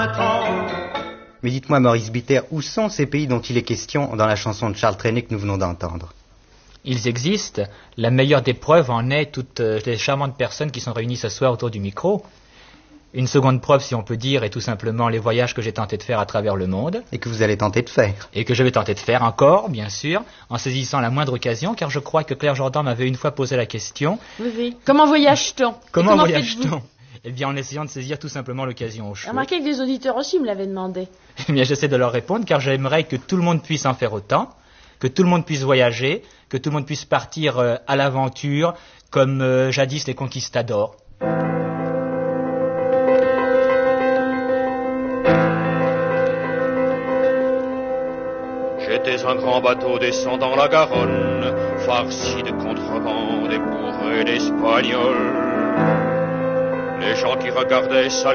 20 ans. Mais dites-moi, Maurice Bitter, où sont ces pays dont il est question dans la chanson de Charles Trenet que nous venons d'entendre? Ils existent. La meilleure des preuves en est toutes les charmantes personnes qui sont réunies ce soir autour du micro. Une seconde preuve, si on peut dire, est tout simplement les voyages que j'ai tenté de faire à travers le monde. Et que vous allez tenter de faire. Et que je vais tenter de faire encore, bien sûr, en saisissant la moindre occasion, car je crois que Claire Jordan m'avait une fois posé la question. Oui. Comment voyage-t-on? Comment voyage-t-on? Eh bien, en essayant de saisir tout simplement l'occasion au chaud. Remarquez que des auditeurs aussi me l'avaient demandé. Eh bien, j'essaie de leur répondre, car j'aimerais que tout le monde puisse en faire autant, que tout le monde puisse voyager, que tout le monde puisse partir à l'aventure, comme jadis les conquistadors. J'étais un grand bateau descendant la Garonne, farci de contrebande et bourré d'Espagnols. Les gens qui regardaient ça